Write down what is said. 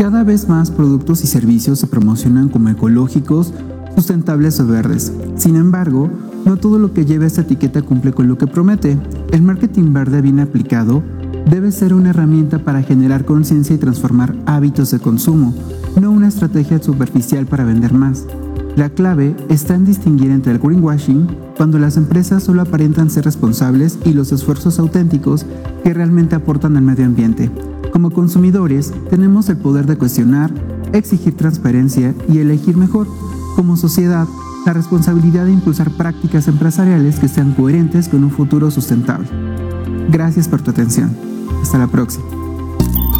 Cada vez más productos y servicios se promocionan como ecológicos, sustentables o verdes. Sin embargo, no todo lo que lleva esta etiqueta cumple con lo que promete. El marketing verde bien aplicado debe ser una herramienta para generar conciencia y transformar hábitos de consumo, no una estrategia superficial para vender más. La clave está en distinguir entre el greenwashing, cuando las empresas solo aparentan ser responsables, y los esfuerzos auténticos que realmente aportan al medio ambiente. Como consumidores, tenemos el poder de cuestionar, exigir transparencia y elegir mejor. Como sociedad, la responsabilidad de impulsar prácticas empresariales que sean coherentes con un futuro sustentable. Gracias por tu atención. Hasta la próxima.